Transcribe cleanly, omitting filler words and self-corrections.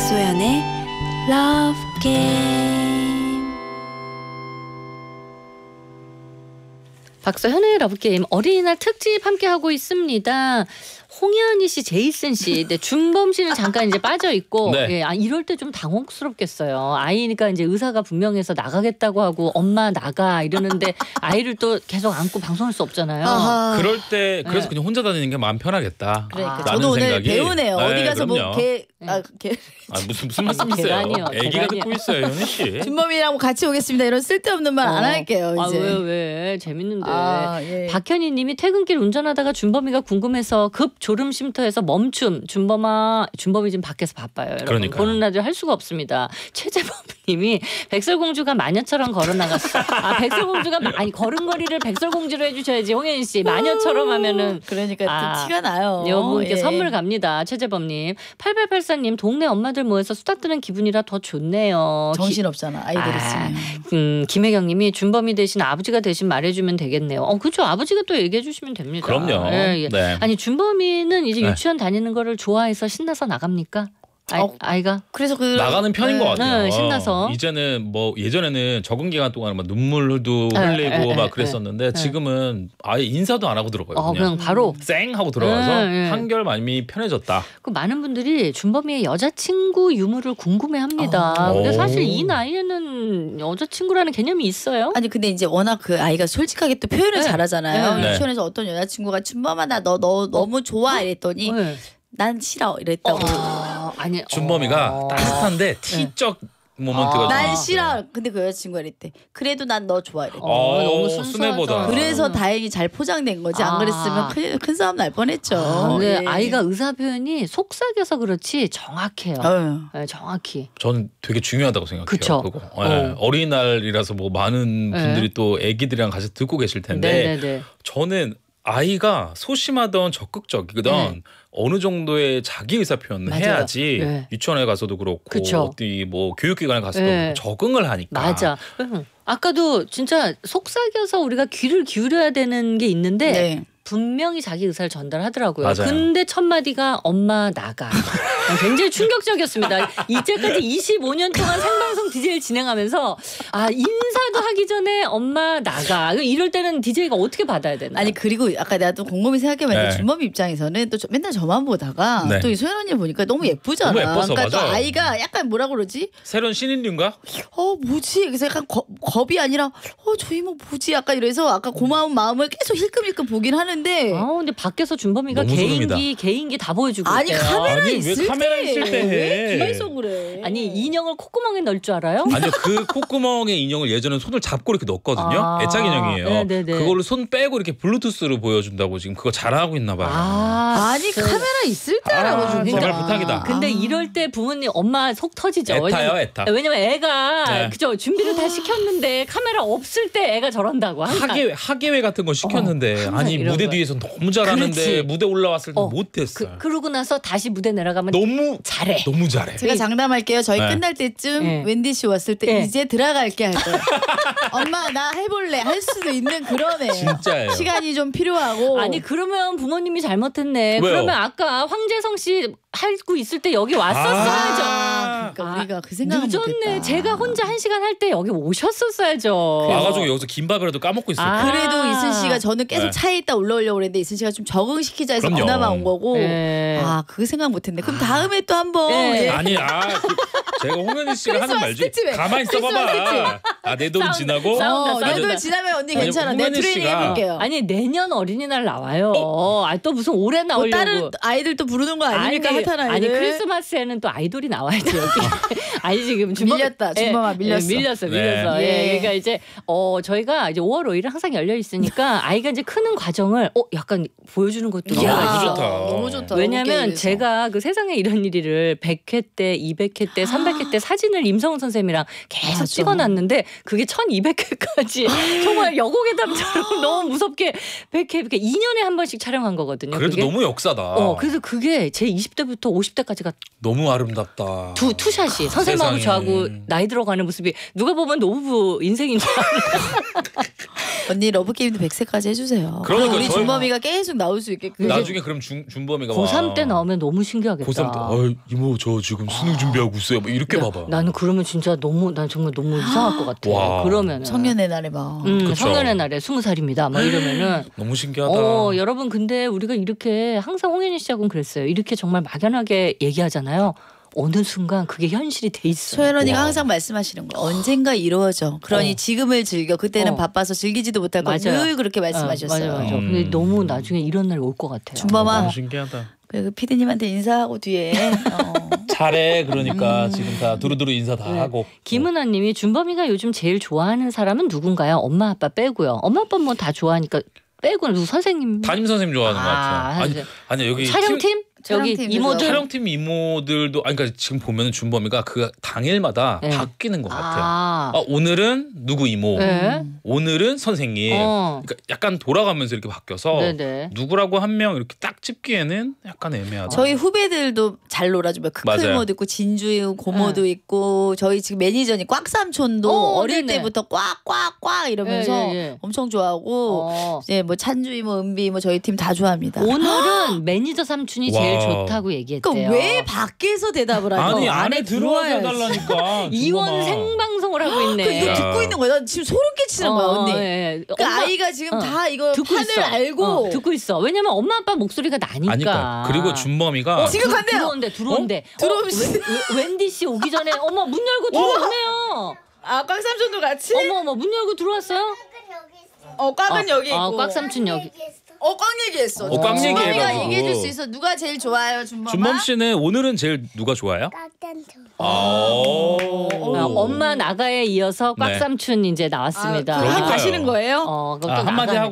박소연의 Love Game. 박소현의 러브게임 어린이날 특집 함께하고 있습니다. 홍현희 씨, 제이슨 씨, 네, 준범 씨는 잠깐 이제 빠져 있고, 네. 예, 이럴 때 좀 당혹스럽겠어요. 아이니까 이제 의사가 분명해서 나가겠다고 하고 엄마 나가 이러는데 아이를 또 계속 안고 방송할 수 없잖아요. 아하. 그럴 때 그래서 네. 그냥 혼자 다니는 게 마음 편하겠다. 그러니까 라는 저도 오늘 생각이. 배우네요. 네, 어디 가서 그럼요. 무슨 말씀이세요? 계란이요, 애기가 계란이요. 듣고 있어요, 현희 씨. 준범이랑 같이 오겠습니다. 이런 쓸데없는 말 안 할게요. 아, 이제. 왜 재밌는데. 예. 박현희 님이 퇴근길 운전하다가 준범이가 궁금해서 급 졸음 쉼터에서 멈춤. 준범이 지금 밖에서 바빠요. 여러분. 그러니까요. 보는 라디오 할 수가 없습니다. 최재범 님이 백설공주가 마녀처럼 걸어 나갔어. 백설공주가 걸음걸이를 백설공주로 해주셔야지. 홍현희 씨 마녀처럼 하면은. 그러니까 또 티가 나요. 여러분께 예. 선물 갑니다. 최재범님. 8884님 동네 엄마들 모여서 수다 뜨는 기분이라 더 좋네요. 정신없잖아. 아이들 있으면. 김혜경님이 준범이 대신 아버지가 대신 말해주면 되겠네요. 그렇죠. 아버지가 또 얘기해 주시면 됩니다. 그럼요. 예. 네. 아니 준범이는 이제 네. 유치원 다니는 거를 좋아해서 신나서 나갑니까? 아이가? 그래서 나가는 편인 것 같아요. 네, 신나서. 이제는 뭐 예전에는 적응 기간 동안 막 눈물도 흘리고 막 그랬었는데 지금은 아예 인사도 안 하고 들어가요. 그냥 바로. 쌩 하고 들어가서 네. 한결 많이 편해졌다. 그 많은 분들이 준범이의 여자친구 유무를 궁금해합니다. 근데 오. 사실 이 나이에는 여자친구라는 개념이 있어요. 아니 근데 이제 워낙 그 아이가 솔직하게 또 표현을 네. 잘하잖아요. 네. 유치원에서 어떤 여자친구가 준범아 나 너 너무 좋아 이랬더니 네. 난 싫어 이랬다고. 아니 준범이가 따뜻한데 티적 모먼트가 난 좀 싫어. 근데 그 여자친구가 이랬대. 그래도 난 너 좋아해. 너무 순수하다. 순애보다. 그래서 다행히 잘 포장된 거지. 안 그랬으면 큰 싸움 날 뻔했죠. 근데 예. 아이가 의사 표현이 속삭여서 그렇지 정확해요. 어휴. 네, 정확히. 저는 되게 중요하다고 생각해요. 그쵸. 그거. 예. 어린이날이라서 뭐 많은 분들이 네. 또 애기들이랑 같이 듣고 계실 텐데 네네네. 저는 아이가 소심하던 적극적이든 네. 어느 정도의 자기 의사 표현을 맞아요. 해야지 네. 유치원에 가서도 그렇고 그쵸. 어디 뭐 교육기관에 가서도 네. 적응을 하니까. 맞아. 아까도 진짜 속삭여서 우리가 귀를 기울여야 되는 게 있는데 네. 분명히 자기 의사를 전달하더라고요. 맞아요. 근데 첫 마디가 엄마 나가. 굉장히 충격적이었습니다. 이제까지 25년 동안 생방송 DJ 진행하면서 인사도 하기 전에 엄마 나가. 이럴 때는 DJ가 어떻게 받아야 되나? 아니 그리고 아까 내가 또 곰곰이 생각해봤는데 네. 준범이 입장에서는 또 맨날 저만 보다가 네. 또 이 소연 언니 보니까 너무 예쁘잖아. 너무 예뻐서, 그러니까 또 맞아요. 아이가 약간 뭐라 그러지? 새로운 신인류인가? 뭐지? 그래서 약간 겁이 아니라 저 이모 뭐지? 약간 이래서 아까 고마운 마음을 계속 힐끔힐끔 보긴 하는데 근데 밖에서 준범이가 너무 소름이다. 개인기 다 보여주고 아니 있대요. 카메라 아니, 왜 있을 카메라 때 있을 때 해? 왜 뒤에서 그래? 아니 인형을 콧구멍에 넣을 줄 알아요? 아니요, 그 콧구멍에 인형을 예전에 손을 잡고 이렇게 넣었거든요. 애착 인형이에요. 네네네. 그걸로 손 빼고 이렇게 블루투스로 보여준다고 지금 그거 잘하고 있나 봐요. 아니 카메라 있을 때라고 좀 제발 부탁이다. 근데 이럴 때 부모님 엄마 속 터지죠. 애타요, 애타. 왜냐면 애가 네. 그죠 준비를 다 시켰는데 카메라 없을 때 애가 저런다고 항상. 하계회 같은 거 시켰는데 항상 아니 이런 무대 거. 뒤에서 너무 잘하는데 그렇지. 무대 올라왔을 때 못했어요. 그러고 나서 다시 무대 내려가면 너무 잘해. 너무 잘해. 제가 장담할게요. 저희 네. 끝날 때쯤 네. 웬디 씨 왔을 때 네. 이제 들어갈게 할 거예요. 엄마 나 해볼래 할 수도 있는 그런 애. 진짜예요. 시간이 좀 필요하고. 아니 그러면 부모님이 잘못했네. 왜요? 그러면 아까 황재성 씨 하고 있을 때 여기 왔었어야죠. 그러니까 우리가 그 생각은 늦었네. 못했다. 제가 혼자 1시간 할 때 여기 오셨었어야죠. 와가지고 여기서 김밥이라도 까먹고 있을 거예요. 그래도 이순 씨가 저는 계속 네. 차에 있다 올라오려고 그랬는데 이순 씨가 좀 적응시키자 해서 그럼요. 그나마 온 거고. 네. 그 생각 못했네. 그럼 다음에 또 한번. 네. 예. 아니 제가 홍현희 씨가 하는 말 중에 특집에. 가만히 있어봐봐. 내 돈 싸운다, 지나고 싸운다. 내 돈 지나면 언니 아니, 괜찮아. 내 홍현희 트레이닝 씨가- 해볼게요. 아니 내년 어린이날 나와요. 또 무슨 올해 뭐 나오려고. 다른 아이들 또 부르는 거 아닙니까? 아니, 핫한 아이들. 아니 크리스마스에는 또 아이돌이 나와야죠 여기. 아니 지금 밀렸다. 준범아 밀렸어. 밀렸어. 네. 예. 그러니까 이제 저희가 이제 5월 5일은 항상 열려 있으니까 아이가 이제 크는 과정을 약간 보여주는 것도 이야, 너무 있어요. 좋다. 너무 좋다. 왜냐면 너무 제가 그 세상에 이런 일을 100회 때, 200회 때, 300회 때 사진을 임성훈 선생님이랑 계속 맞아. 찍어놨는데 그게 1200회까지 정말 여고괴담처럼 너무 무섭게 100회 2년에 한 번씩 촬영한 거거든요. 그래도 그게. 너무 역사다. 그래서 그게 제 20대부터 50대까지가 너무 아름답다. 투샷이 선생님하고 세상에. 저하고 나이 들어가는 모습이 누가 보면 노부부 인생인 줄 알아요. 언니 러브게임도 100세까지 해주세요. 그러니까 우리 저희- 준범이가 계속 나올 수 있게끔. 나중에 그럼 준범이가 고3 때 나오면 너무 신기하겠다. 고3 이모 저 지금 수능 준비하고 있어요. 뭐 이렇게 봐봐. 나는 그러면 진짜 난 정말 너무 이상할 것 같아. 와. 그러면은 성년의 날에 막. 그쵸. 성년의 날에 20살입니다. 막 이러면은 너무 신기하다. 여러분 근데 우리가 이렇게 항상 홍현희 씨하고는 그랬어요. 이렇게 정말 막연하게 얘기하잖아요. 어느 순간 그게 현실이 돼 있어. 소연 언니가 와. 항상 말씀하시는 거 언젠가 이루어져. 그러니 지금을 즐겨. 그때는 바빠서 즐기지도 못할 거 맞아요. 늘 그렇게 말씀하셨어요. 맞아. 근데 너무 나중에 이런 날 올 것 같아요. 준범아. 너무 신기하다. 그 피디님한테 인사하고 뒤에 잘해. 그러니까 지금 다 두루두루 인사 다 하고. 김은아님이 준범이가 요즘 제일 좋아하는 사람은 누군가요? 엄마 아빠 빼고요. 엄마 아빠 뭐 다 좋아하니까 빼고는 누구 선생님? 담임 선생님 좋아하는 것 같아요. 선생님. 아니 여기 촬영팀? 여기 촬영팀 이모들? 촬영팀 이모들도 그러니까 지금 보면은 준범이가 그 당일마다 네. 바뀌는 것 같아요. 오늘은 누구 이모, 네. 오늘은 선생님. 그러니까 약간 돌아가면서 이렇게 바뀌어서 네네. 누구라고 한 명 이렇게 딱 집기에는 약간 애매하다. 저희 후배들도 잘 놀아줘요. 크크모도 있고 진주 고모도 있고 저희 지금 매니저님 꽉삼촌도 어릴 네네. 때부터 꽉꽉꽉 이러면서 예. 엄청 좋아하고 이제 뭐 찬주 이모 은비 이모 저희 팀 다 좋아합니다. 오늘은 매니저 삼촌이 제일 좋다고 얘기했대요. 그러니까 왜 밖에서 대답을 하죠? 아니 안에 들어와서 해달라니까. 이원 생방송을 하고 있네. 이거 듣고 있는 거야. 나 지금 소름 끼치는 거야 언니. 예. 그 아이가 지금 다 이거 듣고 판을 있어. 알고 듣고 있어. 왜냐면 엄마 아빠 목소리가 나니까. 아니까. 그리고 준범이가 지금 간대요. 들어온대. 들어오시- 웬디 씨 오기 전에 어머 문 열고 들어오네요. 아 꽉삼촌도 같이? 어머 문 열고 들어왔어요? 꽉은 여기 있고. 꽉 삼촌 여기. 꽉 얘기했어. 꽉 준범이가 얘기해가지고. 얘기해줄 수 있어. 누가 제일 좋아요, 준범아? 준범 씨는 오늘은 제일 누가 좋아요? 엄마 나가에 이어서 꽉 네. 삼촌 이제 나왔습니다. 그럼 그러니까요. 가시는 거예요? 그럼 또 한마디 나갑니다.